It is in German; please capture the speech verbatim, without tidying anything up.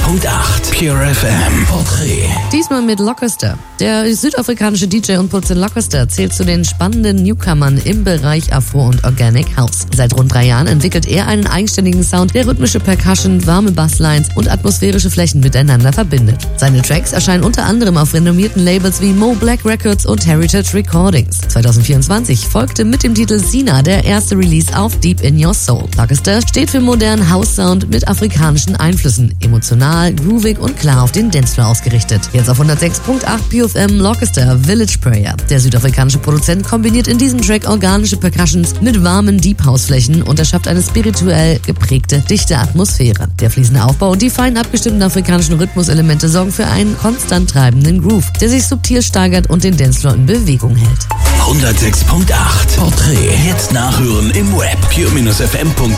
Punkt acht Pure F M Porträt. Diesmal mit Locuster. Der südafrikanische D J und Produzent Locuster zählt zu den spannenden Newcomern im Bereich Afro und Organic House. Seit rund drei Jahren entwickelt er einen eigenständigen Sound, der rhythmische Percussion, warme Basslines und atmosphärische Flächen miteinander verbindet. Seine Tracks erscheinen unter anderem auf renommierten Labels wie Mo Black Records und Heritage Recordings. zwanzig vierundzwanzig folgte mit dem Titel Sina der erste Release auf Deep in Your Soul. Locuster steht für modernen House-Sound mit afrikanischen Einflüssen, emotional, groovig und klar auf den Dancefloor ausgerichtet. Jetzt auf hundertsechs Punkt acht Pure F M Locuster Village Prayer. Der südafrikanische Produzent kombiniert in diesem Track organische Percussions mit warmen Deep House Flächen und erschafft eine spirituell geprägte, dichte Atmosphäre. Der fließende Aufbau und die fein abgestimmten afrikanischen Rhythmuselemente sorgen für einen konstant treibenden Groove, der sich subtil steigert und den Dancefloor in Bewegung hält. hundertsechs Punkt acht Porträt. Jetzt nachhören im Web pure F M Punkt